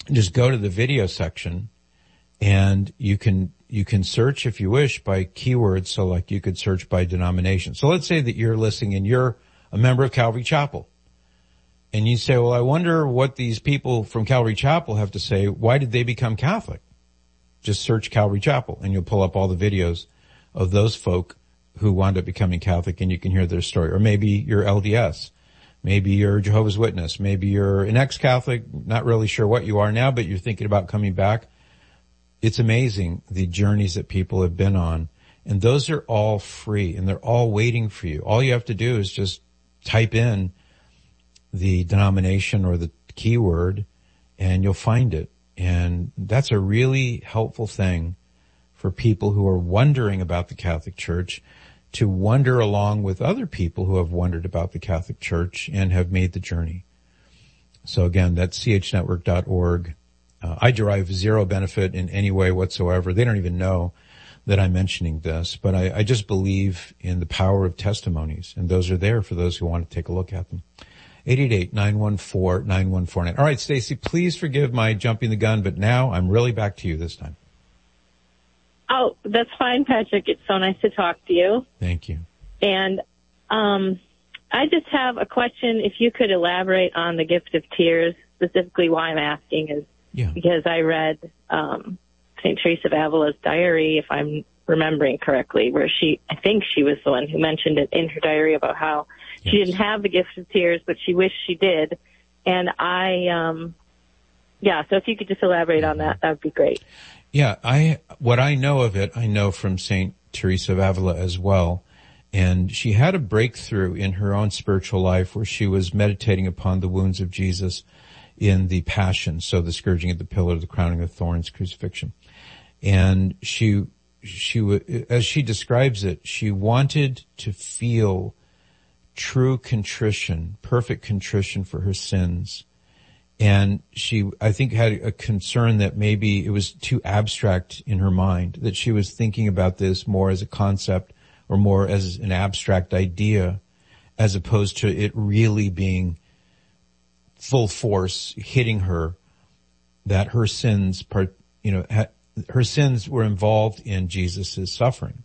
just go to the video section, and you can search if you wish by keywords. So like you could search by denomination. So let's say that you're listening and you're a member of Calvary Chapel. And you say, well, I wonder what these people from Calvary Chapel have to say. Why did they become Catholic? Just search Calvary Chapel and you'll pull up all the videos of those folk who wound up becoming Catholic, and you can hear their story. Or maybe you're LDS. Maybe you're Jehovah's Witness. Maybe you're an ex-Catholic, not really sure what you are now, but you're thinking about coming back. It's amazing the journeys that people have been on. And those are all free, and they're all waiting for you. All you have to do is just type in the denomination or the keyword, and you'll find it. And that's a really helpful thing for people who are wondering about the Catholic Church, to wonder along with other people who have wondered about the Catholic Church and have made the journey. So again, that's chnetwork.org. I derive zero benefit in any way whatsoever. They don't even know that I'm mentioning this, but I just believe in the power of testimonies, and those are there for those who want to take a look at them. 888-914-9149. All right, Stacy, please forgive my jumping the gun, but now I'm really back to you this time. Oh, that's fine, Patrick. It's so nice to talk to you. Thank you. And I just have a question. If you could elaborate on the gift of tears, specifically why I'm asking is because I read St. Teresa of Avila's diary, if I'm remembering correctly, where I think she was the one who mentioned it in her diary about how she didn't have the gift of tears, but she wished she did. And so if you could just elaborate on that, that would be great. Yeah, what I know of it, I know from St. Teresa of Avila as well. And she had a breakthrough in her own spiritual life where she was meditating upon the wounds of Jesus in the Passion. So the scourging of the pillar, the crowning of thorns, crucifixion. And she, as she describes it, she wanted to feel true contrition, perfect contrition for her sins. And she, I think, had a concern that maybe it was too abstract in her mind, that she was thinking about this more as a concept or more as an abstract idea, as opposed to it really being full force hitting her, that her sins, her sins were involved in Jesus' suffering.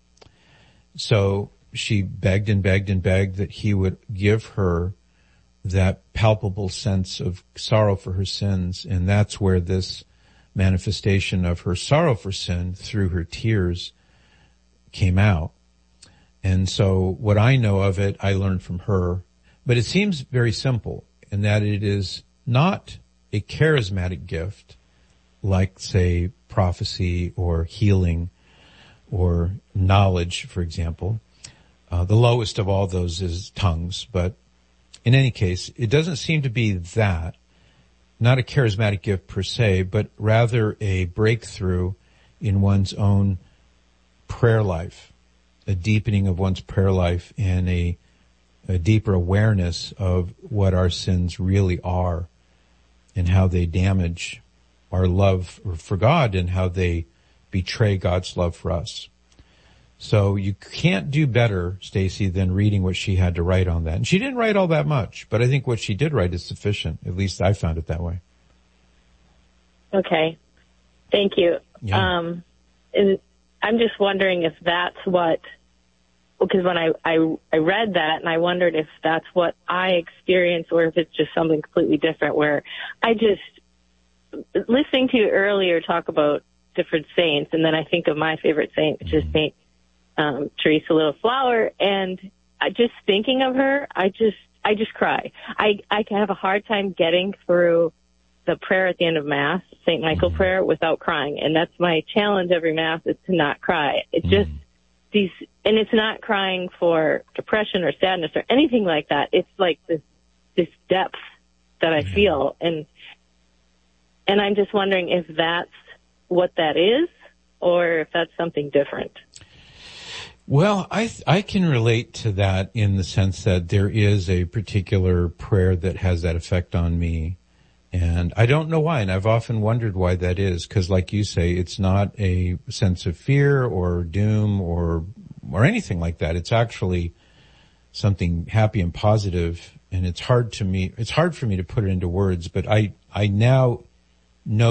So she begged and begged and begged that he would give her that palpable sense of sorrow for her sins. And that's where this manifestation of her sorrow for sin through her tears came out. And so what I know of it, I learned from her. But it seems very simple in that it is not a charismatic gift like, say, prophecy or healing or knowledge, for example. The lowest of all those is tongues, but in any case, it doesn't seem to be that, not a charismatic gift per se, but rather a breakthrough in one's own prayer life, a deepening of one's prayer life, and a deeper awareness of what our sins really are and how they damage our love for God and how they betray God's love for us. So you can't do better, Stacy, than reading what she had to write on that. And she didn't write all that much, but I think what she did write is sufficient. At least I found it that way. Okay. Thank you. Yeah. And I'm just wondering if that's because when I read that and I wondered if that's what I experienced or if it's just something completely different, where listening to you earlier talk about different saints, and then I think of my favorite saint, which is Saint Teresa Little Flower, and just thinking of her, I just cry. I can have a hard time getting through the prayer at the end of Mass, St. Michael prayer, without crying. And that's my challenge every Mass, is to not cry. It's just and it's not crying for depression or sadness or anything like that. It's like this depth that I feel. And I'm just wondering if that's what that is or if that's something different. Well, I can relate to that in the sense that there is a particular prayer that has that effect on me. And I don't know why, and I've often wondered why that is, because like you say, it's not a sense of fear or doom or anything like that. It's actually something happy and positive, and it's hard for me to put it into words, but I now